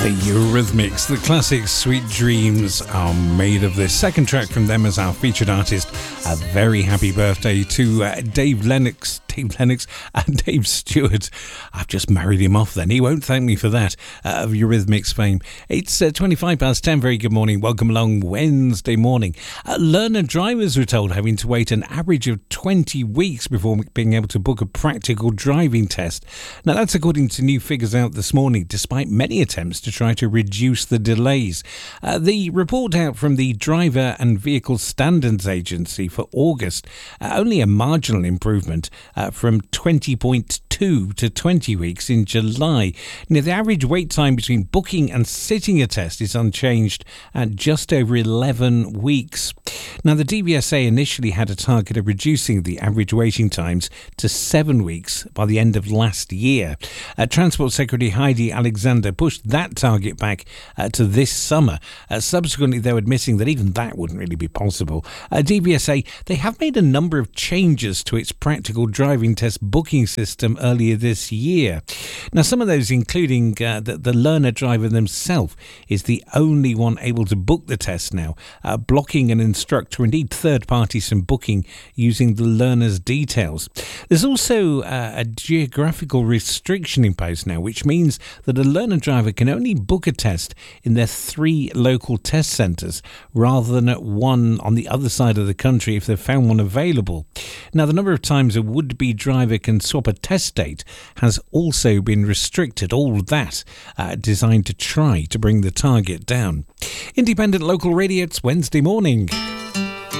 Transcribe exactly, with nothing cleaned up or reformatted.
The Eurythmics, the classic Sweet Dreams are made of this. Second track from them as our featured artist. A very happy birthday to uh, Dave Lennox, Dave Lennox and Dave Stewart. I've just married him off then. He won't thank me for that, uh, of Eurythmics fame. It's uh, twenty-five past ten. Very good morning. Welcome along Wednesday morning. Uh, learner drivers were told having to wait an average of twenty weeks before being able to book a practical driving test. Now, that's according to new figures out this morning, despite many attempts to try to reduce the delays. Uh, the report out from the Driver and Vehicle Standards Agency for August, uh, only a marginal improvement uh, from twenty point two to twenty weeks in July. Now, the average wait time between booking and sitting a test is unchanged at just over eleven weeks. Now, the D V S A initially had a target of reducing the average waiting times to seven weeks by the end of last year. Uh, Transport Secretary Heidi Alexander pushed that target back uh, to this summer, uh, subsequently though admitting that even that wouldn't really be possible. Uh, D V S A, they have made a number of changes to its practical driving test booking system earlier this year. Now, some of those including uh, that the learner driver themselves is the only one able to book the test now, uh, blocking an instructor, indeed third parties, from booking using the learner's details. There's also uh, a geographical restriction imposed now, which means that a learner driver can only book a test in their three local test centres rather than at one on the other side of the country if they've found one available. Now, the number of times a would-be driver can swap a test date has also been restricted. All of that uh, designed to try to bring the target down. Independent Local Radio, it's Wednesday morning.